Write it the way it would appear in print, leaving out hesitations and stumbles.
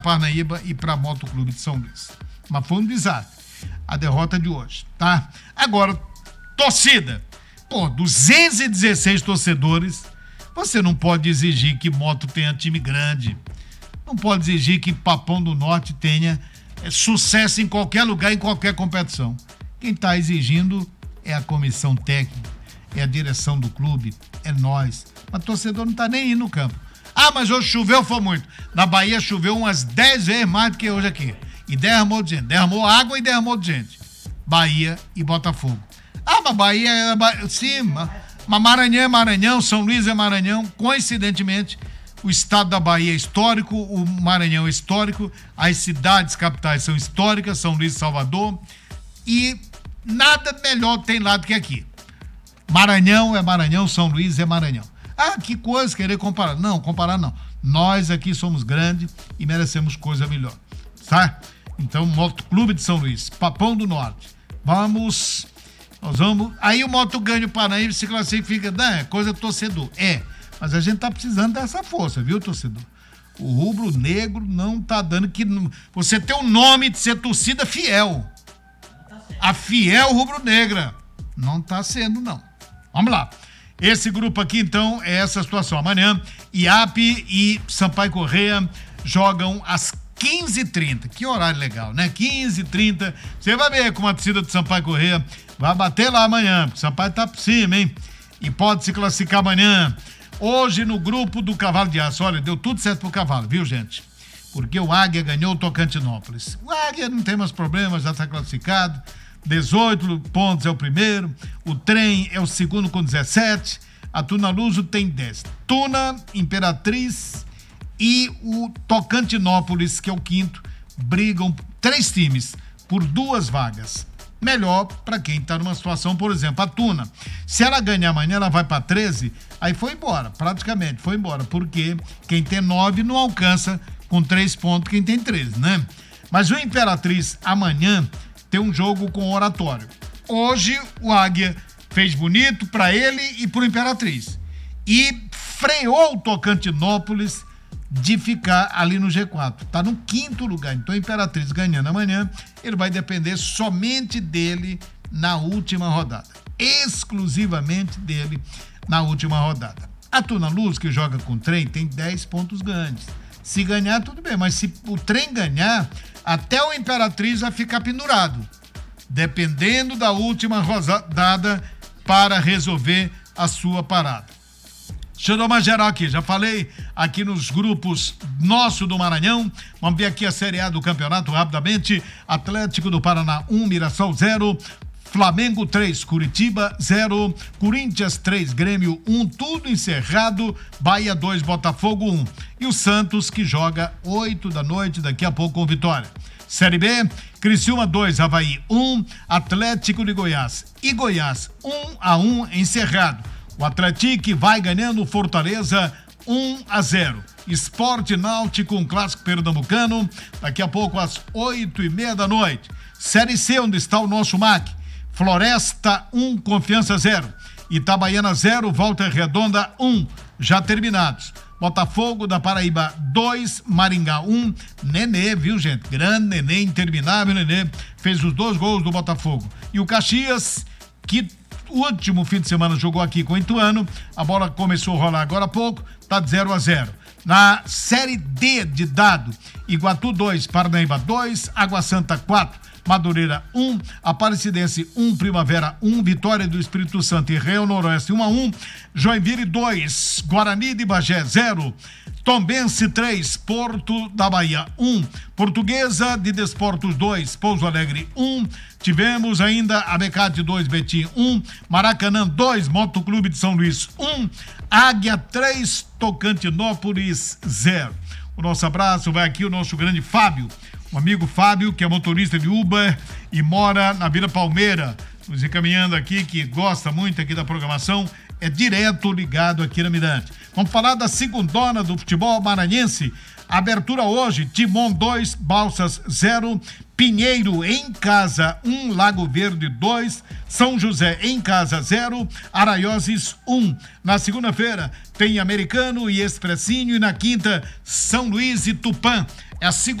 Parnaíba e para Moto Clube de São Luís. Mas foi um desastre a derrota de hoje, tá? Agora, torcida. 216 torcedores. Você não pode exigir que Moto tenha time grande. Não pode exigir que Papão do Norte tenha sucesso em qualquer lugar, em qualquer competição. Quem está exigindo é a comissão técnica, é a direção do clube, é nós. Mas o torcedor não está nem indo no campo. Mas hoje choveu, foi muito. Na Bahia choveu umas 10 vezes mais do que hoje aqui. E derramou de gente. Derramou água e derramou de gente. Bahia e Botafogo. Mas Bahia é... Sim, mas Maranhão é Maranhão, São Luís é Maranhão. Coincidentemente, o estado da Bahia é histórico, o Maranhão é histórico, as cidades capitais são históricas, São Luís e Salvador. E nada melhor tem lá do que aqui. Maranhão é Maranhão, São Luís é Maranhão. Que coisa, querer comparar. Não, comparar não. Nós aqui somos grandes e merecemos coisa melhor. Tá? Então, Moto Clube de São Luís, Papão do Norte. Nós vamos... Aí o Moto ganha o Parnaíba, se classifica, é coisa do torcedor. Mas a gente tá precisando dessa força, viu, torcedor? O rubro-negro não tá dando que... Você tem o nome de ser torcida fiel. A fiel rubro-negra. Não tá sendo, não. Vamos lá. Esse grupo aqui, então, é essa situação. Amanhã, IAP e Sampaio Corrêa jogam às 15h30. Que horário legal, né? 15h30. Você vai ver como a torcida do Sampaio Corrêa vai bater lá amanhã. O Sampaio tá por cima, hein? E pode se classificar amanhã. Hoje, no grupo do Cavalo de Aço. Olha, deu tudo certo pro Cavalo, viu, gente? Porque o Águia ganhou o Tocantinópolis. O Águia não tem mais problemas, já tá classificado. 18 pontos é o primeiro, o Trem é o segundo com 17, a Tuna Luso tem 10. Tuna, Imperatriz e o Tocantinópolis, que é o quinto, brigam 3 times por 2 vagas. Melhor para quem está numa situação, por exemplo, a Tuna. Se ela ganhar amanhã, ela vai para 13, aí foi embora, praticamente foi embora, porque quem tem 9 não alcança com 3 pontos quem tem 13, né? Mas o Imperatriz amanhã tem um jogo com oratório. Hoje o Águia fez bonito para ele e pro Imperatriz. E freou o Tocantinópolis de ficar ali no G4. Tá no 5º lugar. Então o Imperatriz ganhando amanhã, ele vai depender somente dele na última rodada. Exclusivamente dele na última rodada. A Tuna Luz, que joga com o Trem, tem 10 pontos ganhos. Se ganhar, tudo bem. Mas se o Trem ganhar, até o Imperatriz vai ficar pendurado, dependendo da última rodada para resolver a sua parada. Deixa eu dar uma geral aqui, já falei aqui nos grupos nosso do Maranhão, vamos ver aqui a Série A do campeonato rapidamente. Atlético do Paraná 1, Mirassol 0, Flamengo 3, Curitiba 0, Corinthians 3, Grêmio 1, tudo encerrado, Bahia 2, Botafogo 1. E o Santos, que joga 8 da noite, daqui a pouco com vitória. Série B, Criciúma 2, Avaí 1, Atlético de Goiás e Goiás 1-1 encerrado. O Atlético vai ganhando Fortaleza 1-0. Sport Náutico, um clássico pernambucano, daqui a pouco às 8h30 da noite. Série C, onde está o nosso MAC. Floresta 1, Confiança 0. Itabaiana 0, Volta Redonda 1, já terminados. Botafogo da Paraíba 2, Maringá 1, Nenê, viu, gente? Grande Nenê, interminável Nenê, fez os 2 gols do Botafogo. E o Caxias, que o último fim de semana jogou aqui com o Ituano, a bola começou a rolar agora há pouco, tá de 0-0. Na Série D de dado, Iguatu 2, Parnaíba 2, Água Santa 4, Madureira 1, Aparecidense 1, Primavera 1, Vitória do Espírito Santo e Real Noroeste 1-1, Joinville 2, Guarani de Bagé 0, Tombense 3, Porto da Bahia 1, Portuguesa de Desportos 2, Pouso Alegre 1, tivemos ainda Abecate 2, Betim 1, Maracanã 2, Moto Clube de São Luís 1, Águia 3, Tocantinópolis 0. O nosso abraço vai aqui o nosso grande Fábio, um amigo Fábio, que é motorista de Uber e mora na Vila Palmeira, nos encaminhando aqui, que gosta muito aqui da programação, é direto ligado aqui na Mirante. Vamos falar da segundona do futebol maranhense. Abertura hoje, Timon 2, Balsas 0, Pinheiro em casa 1, Lago Verde 2, São José em casa 0, Araioses 1. Na segunda-feira tem Americano e Expressinho e na quinta São Luís e Tupã. É a